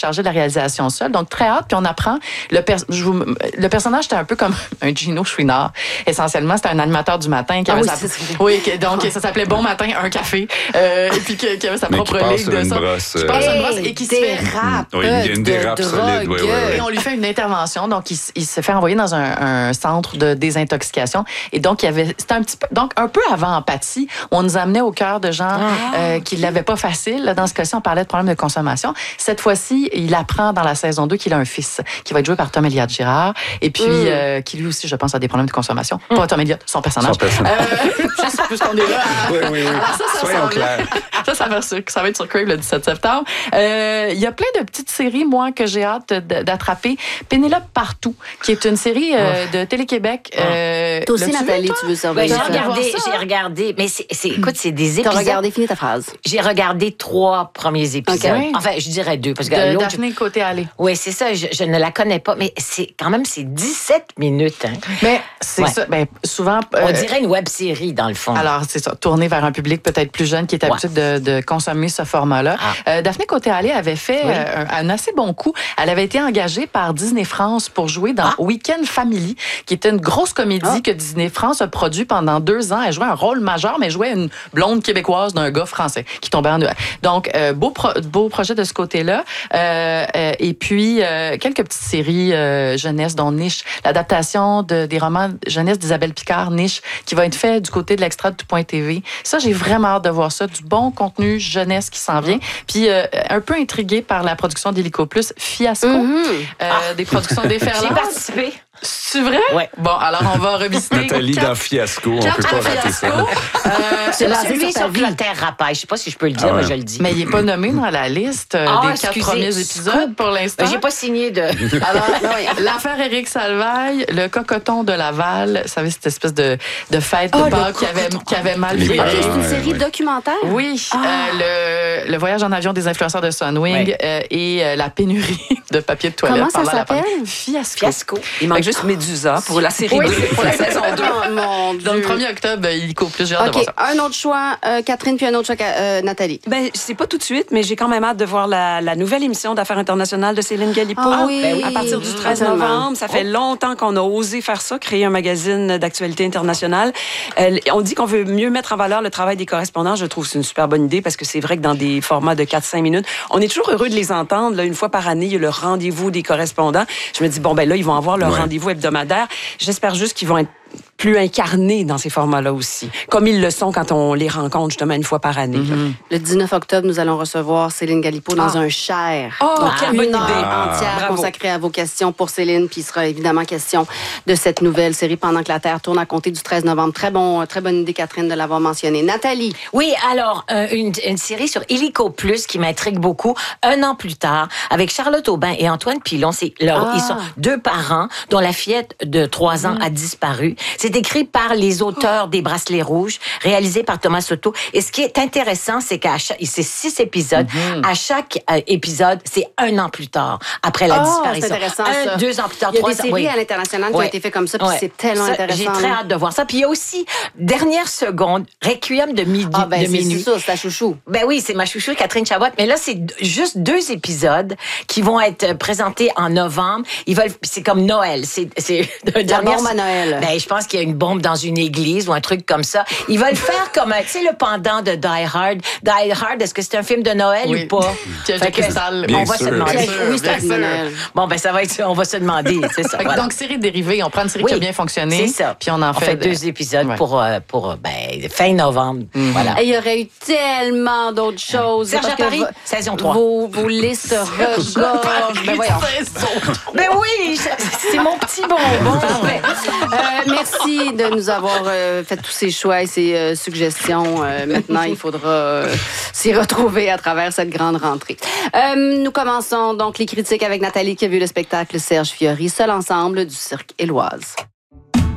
chargé de la réalisation seul. Donc, très hâte. Puis on apprend, le personnage, c'était un peu comme un Gino Chouinard. Essentiellement, c'était un animateur du matin qui avait donc ça s'appelait Bon matin, un café. Et puis qui avait sa propre ligue de ça. Qui passe une brosse et qui se fait une dérape solide. Et on lui fait une intervention. Donc, il se fait envoyer dans un centre de désintoxication. Et donc, c'était un peu avant Empathie, où on nous amenait au cœur de gens qui ne l'avaient pas facile. Là, dans ce cas-ci, on parlait de problèmes de consommation. Cette fois-ci, il apprend dans la saison 2 qu'il a un fils qui va être joué par Tom Elliott-Girard et puis qui lui aussi, je pense, a des problèmes de consommation. Pas Tom Elliott, son personnage. Juste puisqu'on est là. Oui. Alors soyons clairs. Ça va être sur Crave le 17 septembre. Il y a plein de petites séries, moi, que j'ai hâte d'attraper. Pénélope Partout, qui est une série de Télé-Québec. Toi aussi, Nathalie, tu veux surveiller ça? J'ai regardé, mais écoute, c'est des épisodes. T'as regardé, finis ta phrase. J'ai regardé 3 premiers épisodes. Okay. Enfin, je dirais 2. Parce que de Daphné Côté-Allée. Oui, c'est ça. Je ne la connais pas, mais c'est 17 minutes. Hein. Mais c'est ça. Ben, souvent. On dirait une web-série, dans le fond. Alors, c'est ça. Tourner vers un public peut-être plus jeune qui est habitué de consommer ce format-là. Daphné Côté-Allée avait fait un assez bon coup. Elle avait été engagée par Disney France pour jouer dans Week-end Family, qui était une grosse comédie que Disney France a produit pendant 2 ans. Elle jouait un rôle majeur, mais elle jouait une blonde québécoise d'un gars français qui tombait en... Donc, beau projet de ce côté-là. Et puis, quelques petites séries jeunesse, dont Niche, l'adaptation des romans jeunesse d'Isabelle Picard, Niche, qui va être fait du côté de l'extra de Tout.tv. Ça, j'ai vraiment hâte de voir ça. Du bon contenu jeunesse qui s'en vient. Puis, un peu intriguée par la production d'Hélico Plus, Fiasco, des productions déferlantes. J'ai participé. C'est vrai? Oui. Bon, alors on va revisiter. Nathalie dans Fiasco, on peut pas rater ça. C'est celui sur Clotaire Rapaille. Je sais pas si je peux le dire, mais je le dis. Mais il n'est pas nommé dans la liste des 4 premiers épisodes pour l'instant. J'ai pas signé de... Alors, l'affaire Éric Salvaille, le cocoton de Laval, vous savez, cette espèce de fête de Pâques qui avait mal viré. C'est une série documentaire? Oui. Le voyage en avion des influenceurs de Sunwing et la pénurie de papier de toilette. Comment ça s'appelle? Fiasco. Il manque juste Médusa pour la série 2, pour la saison 2. Oh, mon Dieu. Donc, le 1er octobre, il court plus. J'ai hâte de voir ça. Un autre choix, Catherine, puis un autre choix, Nathalie. Ben, c'est pas tout de suite, mais j'ai quand même hâte de voir la nouvelle émission d'Affaires internationales de Céline Galipo. À partir du 13 novembre. Ça fait longtemps qu'on a osé faire ça, créer un magazine d'actualité internationale. On dit qu'on veut mieux mettre en valeur le travail des correspondants. Je trouve que c'est une super bonne idée parce que c'est vrai que dans des formats de 4-5 minutes, on est toujours heureux de les entendre. Là, une fois par année, il y a le rendez-vous des correspondants. Je me dis, bon, ben là, ils vont avoir leur rendez-vous hebdomadaire. J'espère juste qu'ils vont être plus incarnés dans ces formats-là aussi, comme ils le sont quand on les rencontre justement une fois par année. Le 19 octobre, nous allons recevoir Céline Galipo dans un Cher. Quelle bonne idée. Entière consacrée à vos questions pour Céline, puis il sera évidemment question de cette nouvelle série Pendant que la Terre tourne à compter du 13 novembre. Très bonne idée, Catherine, de l'avoir mentionné. Nathalie. Oui, alors, une série sur Hélico Plus qui m'intrigue beaucoup, 1 an plus tard, avec Charlotte Aubin et Antoine Pilon. Ils sont 2 parents dont la fillette de 3 ans a disparu. C'est écrit par les auteurs des Bracelets Rouges, réalisé par Thomas Soto. Et ce qui est intéressant, c'est c'est 6 épisodes. À chaque épisode, c'est 1 an plus tard, après la disparition. C'est intéressant, ça. 2 ans plus tard, 3 ans. Il y a des séries à l'international qui ont été faites comme ça, puis c'est tellement intéressant. J'ai très hâte de voir ça. Puis il y a aussi, dernière seconde, Requiem de minuit. C'est ça, c'est ta chouchou. Ben oui, c'est ma chouchou, Catherine Chabot. Mais là, c'est juste 2 épisodes qui vont être présentés en novembre. C'est comme Noël. C'est la bombe à Noël. Ben, je pense qu'il y a une bombe dans une église ou un truc comme ça. Ils veulent faire comme, tu sais, le pendant de Die Hard. Die Hard, est-ce que c'est un film de Noël ou pas? On va se demander. Oui, c'est un film de Noël. Bon, ben, on va se demander, c'est ça. Voilà. Donc, série dérivée. On prend une série qui a bien fonctionné. C'est ça. Puis on en fait 2 épisodes pour fin novembre. Voilà. Et il y aurait eu tellement d'autres choses. Serge à Paris, saison 3. Vos listes regorgent. Ben voyons. Ben oui, c'est mon petit bonbon. Merci de nous avoir fait tous ces choix et ces suggestions. Maintenant, il faudra s'y retrouver à travers cette grande rentrée. Nous commençons donc les critiques avec Nathalie qui a vu le spectacle Serge Fiori, Seul ensemble du Cirque Éloise.